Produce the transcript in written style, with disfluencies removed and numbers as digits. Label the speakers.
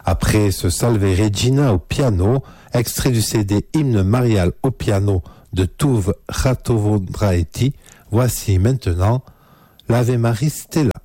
Speaker 1: Après ce Salve Regina au piano, extrait du CD Hymne marial au piano de Tuve Ratovodraeti, voici maintenant l'Ave Marie Stella.